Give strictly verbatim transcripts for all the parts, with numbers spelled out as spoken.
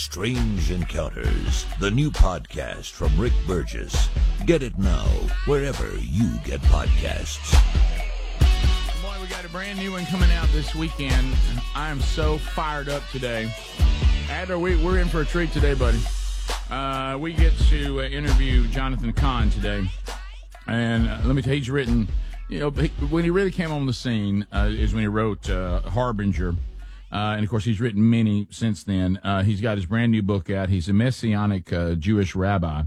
Strange Encounters, the new podcast from Rick Burgess. Get it now, wherever you get podcasts. Boy, we got a brand new one coming out this weekend. I am so fired up today. Adler, we, we're in for a treat today, buddy. Uh, we get to uh, interview Jonathan Cahn today. And uh, let me tell you, he's written, you know, he, when he really came on the scene uh, is when he wrote uh, Harbinger. Uh, and, of course, he's written many since then. Uh, he's got his brand new book out. He's a Messianic uh, Jewish rabbi,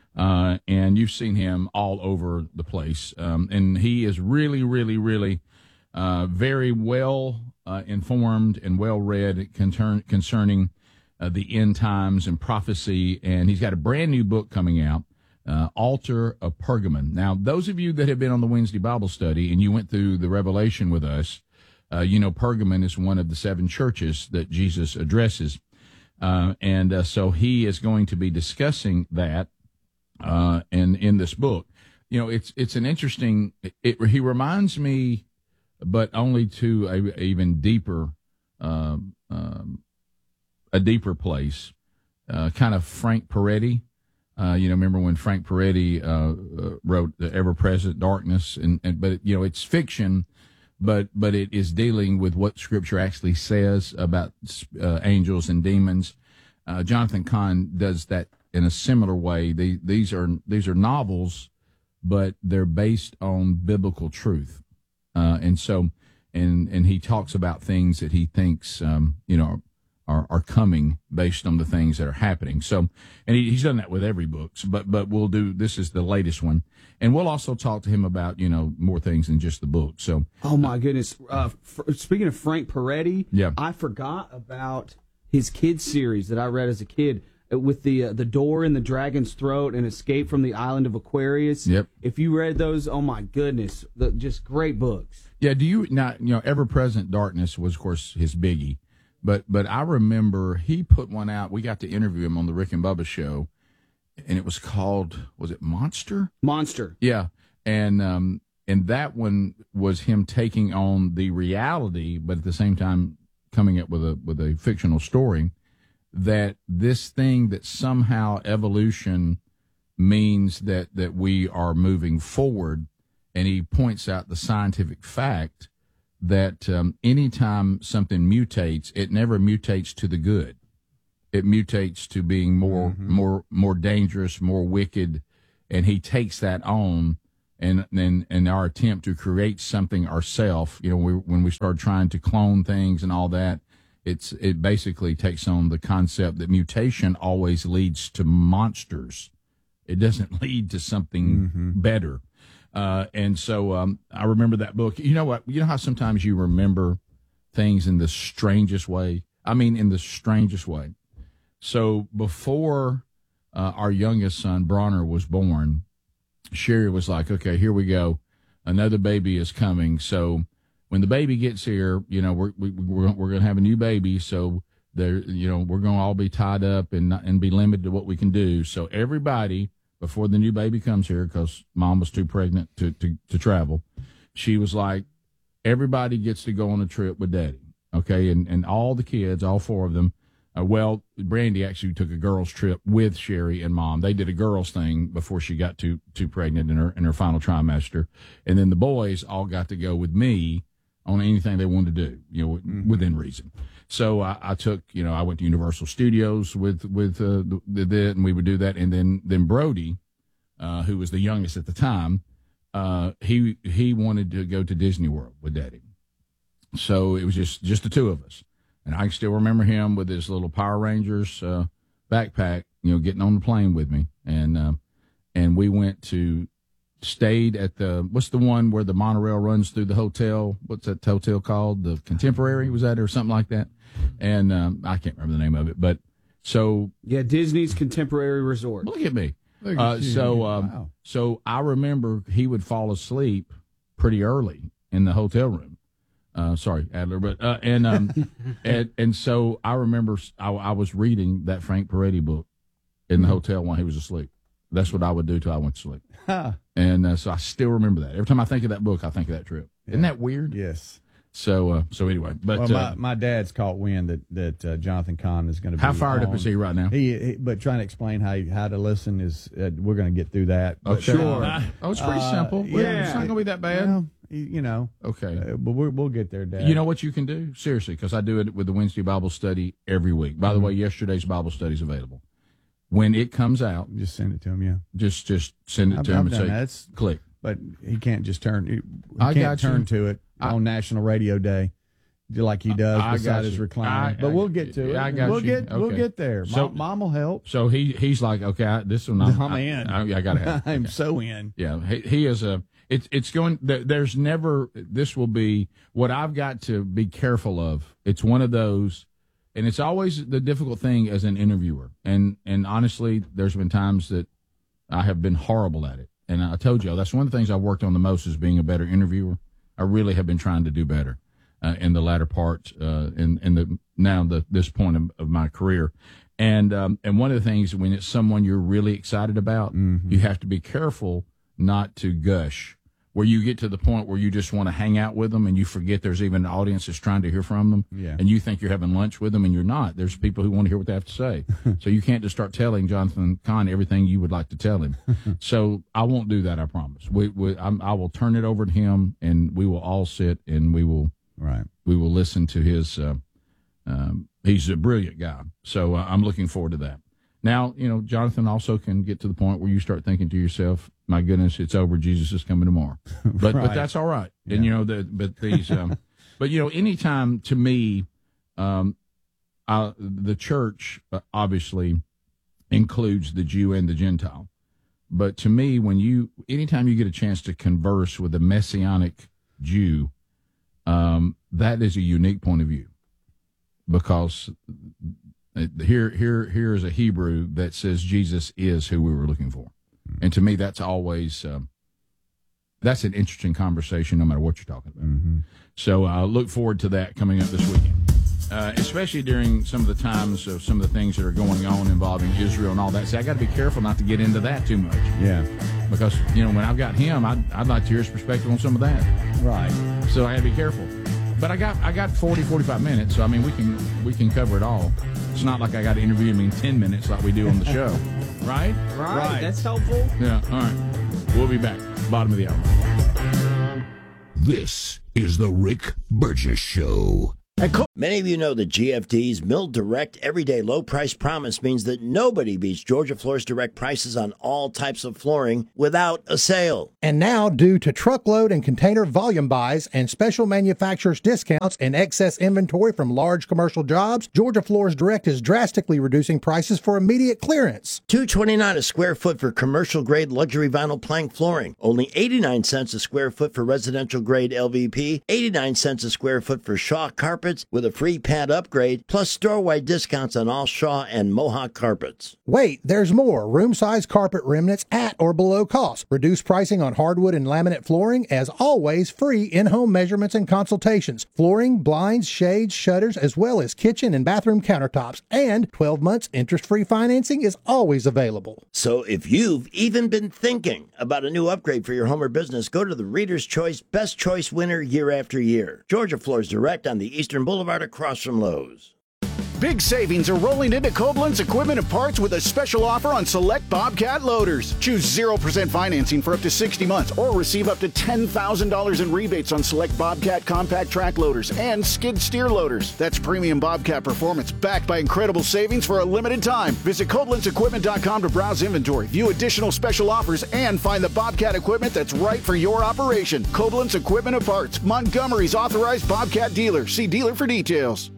uh, and you've seen him all over the place. Um, and he is really, really, really uh, very well uh, informed and well-read concern, concerning uh, the end times and prophecy. And he's got a brand new book coming out, uh, Altar of Pergamon. Now, those of you that have been on the Wednesday Bible study and you went through the Revelation with us, Uh, you know, Pergamon is one of the seven churches that Jesus addresses. Uh, and uh, so he is going to be discussing that uh, and in this book. You know, it's it's an interesting, it, it, he reminds me, but only to a, a even deeper, uh, um, a deeper place, uh, kind of Frank Peretti. Uh, you know, remember when Frank Peretti uh, uh, wrote The Ever-Present Darkness? And, and But, you know, it's fiction. But but it is dealing with what Scripture actually says about uh, angels and demons. Uh, Jonathan Cahn does that in a similar way. They, these are these are novels, but they're based on biblical truth, uh, and so and and he talks about things that he thinks um, you know are are coming based on the things that are happening. So, and he, he's done that with every book. But but we'll do this is the latest one. And we'll also talk to him about, you know, more things than just the book. So, oh my goodness! Uh, f- speaking of Frank Peretti, yeah. I forgot about his kids series that I read as a kid with the uh, the door in the dragon's throat and Escape from the Island of Aquarius. Yep. If you read those, oh my goodness, the, just great books. Yeah. Do you not? You know, Ever Present Darkness was, of course, his biggie. But but I remember he put one out. We got to interview him on the Rick and Bubba show. And it was called, was it Monster? Monster. Yeah. And um, and that one was him taking on the reality, but at the same time coming up with a with a fictional story, that this thing that somehow evolution means that, that we are moving forward. And he points out the scientific fact that um, anytime something mutates, it never mutates to the good. It mutates to being more, mm-hmm. more, more dangerous, more wicked, and he takes that on. And then, in our attempt to create something ourselves, you know, we, when we start trying to clone things and all that, it's it basically takes on the concept that mutation always leads to monsters. It doesn't lead to something mm-hmm. better. Uh, and so um, I remember that book. You know what? You know how sometimes you remember things in the strangest way. I mean, in the strangest way. So before uh, our youngest son, Bronner, was born, Sherry was like, okay, here we go. Another baby is coming. So when the baby gets here, you know, we're, we, we're, we're going to have a new baby. So there, you know, we're going to all be tied up and not, and be limited to what we can do. So everybody, before the new baby comes here, because mom was too pregnant to, to, to travel, she was like, everybody gets to go on a trip with daddy. Okay. And, and all the kids, all four of them, Uh, well, Brandy actually took a girls' trip with Sherry and Mom. They did a girls' thing before she got too too pregnant in her in her final trimester, and then the boys all got to go with me on anything they wanted to do, you know, mm-hmm. within reason. So I, I took, you know, I went to Universal Studios with with uh, the, the, the and we would do that, and then then Brody, uh, who was the youngest at the time, uh, he he wanted to go to Disney World with Daddy, so it was just just the two of us. And I still remember him with his little Power Rangers uh, backpack, you know, getting on the plane with me. And uh, and we went to, stayed at the, what's the one where the monorail runs through the hotel? What's that hotel called? The Contemporary, was that, or something like that? And um, I can't remember the name of it. But so. Yeah, Disney's Contemporary Resort. Look at me. Look at uh, so, um, wow. so I remember he would fall asleep pretty early in the hotel room. Uh, sorry, Adler, but uh, and um, and and so I remember I, I was reading that Frank Peretti book in the mm-hmm. hotel while he was asleep. That's what I would do till I went to sleep. Huh. And uh, so I still remember that. Every time I think of that book, I think of that trip. Yeah. Isn't that weird? Yes. So, uh, so anyway, but well, my, uh, my dad's caught wind that that uh, Jonathan Cahn is going to be. How fired on. up is he right now? He, he but trying to explain how how to listen is uh, we're going to get through that. Oh, But, sure. uh, oh, it's pretty uh, simple. Well, yeah. It's not going to be that bad. Well, you know. Okay. Uh, but we're, we'll get there, Dad. You know what you can do? Seriously, because I do it with the Wednesday Bible study every week. By the Mm-hmm. way, yesterday's Bible study is available. When it comes out, Just send it to him. Yeah. just just send it I've, to him I've and done say, that. It's, click. but he can't just turn. He, he I can't got you. turn to it I- on National Radio Day, like he does I beside got his you. recliner. I- but I- we'll get to it. I got we'll you. get we'll Okay. get there. So- Mom, Mom will help. So he he's like, okay, I, this one I'm, I'm I, in. I, I got to have. I'm okay. so in. Yeah, he, he is a. It's it's going. There, there's never. This will be what I've got to be careful of. It's one of those, and it's always the difficult thing as an interviewer. And and honestly, there's been times that I have been horrible at it. And I told you that's one of the things I've worked on the most is being a better interviewer. I really have been trying to do better uh, in the latter part, uh, in in the now the this point of, of my career. And um, and one of the things when it's someone you're really excited about, Mm-hmm. you have to be careful not to gush, where you get to the point where you just want to hang out with them and you forget there's even an audience that's trying to hear from them. Yeah. And you think you're having lunch with them and you're not. There's people who want to hear what they have to say. So you can't just start telling Jonathan Cahn everything you would like to tell him. So I won't do that, I promise. We, we I'm, I will turn it over to him and we will all sit and we will Right. we will listen to his uh, um, he's a brilliant guy. So uh, I'm looking forward to that. Now, you know, Jonathan also can get to the point where you start thinking to yourself, my goodness, it's over. Jesus is coming tomorrow. But Right. but that's all right. Yeah. And, you know, the, but these, um, but, you know, anytime to me, um, I, the church uh, obviously includes the Jew and the Gentile. But to me, when you, anytime you get a chance to converse with a Messianic Jew, um, that is a unique point of view because here, here, here is a Hebrew that says Jesus is who we were looking for. And to me, that's always, um, that's an interesting conversation no matter what you're talking about. Mm-hmm. So I look forward to that coming up this weekend, uh, especially during some of the times of some of the things that are going on involving Israel and all that. See, I got to be careful not to get into that too much Yeah. because, you know, when I've got him, I'd, I'd like to hear his perspective on some of that. Right. So I got to be careful. But I got I got forty, forty-five minutes, so I mean we can we can cover it all. It's not like I got to interview him in ten minutes like we do on the show, right? Right, Right. that's helpful. Yeah. All right. We'll be back. Bottom of the hour. This is the Rick Burgess Show. Many of you know that G F D's Mill Direct Everyday Low Price Promise means that nobody beats Georgia Floor's direct prices on all types of flooring without a sale. And now, due to truckload and container volume buys and special manufacturers' discounts and excess inventory from large commercial jobs, Georgia Floors Direct is drastically reducing prices for immediate clearance. two twenty-nine a square foot for commercial grade luxury vinyl plank flooring. Only eighty-nine cents a square foot for residential grade L V P. eighty-nine cents a square foot for Shaw carpets with a free pad upgrade, plus store-wide discounts on all Shaw and Mohawk carpets. Wait, there's more. Room-size carpet remnants at or below cost. Reduced pricing on hardwood and laminate flooring. As always, free in-home measurements and consultations. Flooring, blinds, shades, shutters, as well as kitchen and bathroom countertops. And twelve months interest-free financing is always available. So if you've even been thinking about a new upgrade for your home or business, go to the Reader's Choice Best Choice winner year after year. Georgia Floors Direct on the Eastern Boulevard across from Lowe's. Big savings are rolling into Koblenz Equipment and Parts with a special offer on select Bobcat loaders. Choose zero percent financing for up to sixty months or receive up to ten thousand dollars in rebates on select Bobcat compact track loaders and skid steer loaders. That's premium Bobcat performance backed by incredible savings for a limited time. Visit Koblenz Equipment dot com to browse inventory, view additional special offers, and find the Bobcat equipment that's right for your operation. Koblenz Equipment and Parts, Montgomery's authorized Bobcat dealer. See dealer for details.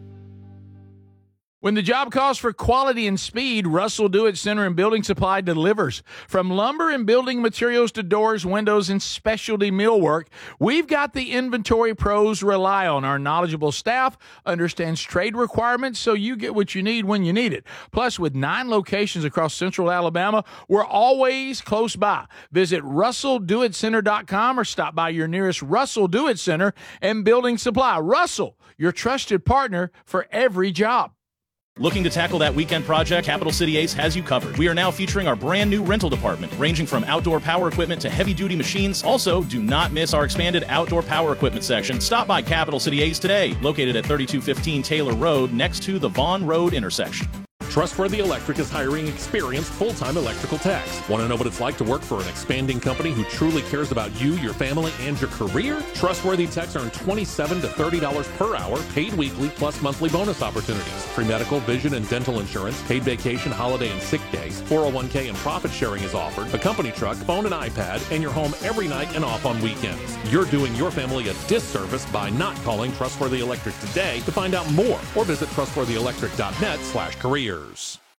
When the job calls for quality and speed, Russell Do-It Center and Building Supply delivers. From lumber and building materials to doors, windows, and specialty millwork, we've got the inventory pros rely on. Our knowledgeable staff understands trade requirements, so you get what you need when you need it. Plus, with nine locations across central Alabama, we're always close by. Visit russell do it center dot com or stop by your nearest Russell Do-It Center and Building Supply. Russell, your trusted partner for every job. Looking to tackle that weekend project? Capital City Ace has you covered. We are now featuring our brand new rental department, ranging from outdoor power equipment to heavy-duty machines. Also, do not miss our expanded outdoor power equipment section. Stop by Capital City Ace today, located at thirty-two fifteen Taylor Road, next to the Vaughn Road intersection. Trustworthy Electric is hiring experienced full-time electrical techs. Want to know what it's like to work for an expanding company who truly cares about you, your family, and your career? Trustworthy techs earn twenty-seven to thirty dollars per hour, paid weekly, plus monthly bonus opportunities. Free medical, vision, and dental insurance, paid vacation, holiday, and sick days. four oh one k and profit sharing is offered. A company truck, phone and iPad, and you're home every night and off on weekends. You're doing your family a disservice by not calling Trustworthy Electric today. To find out more, or visit trustworthy electric dot net slash careers.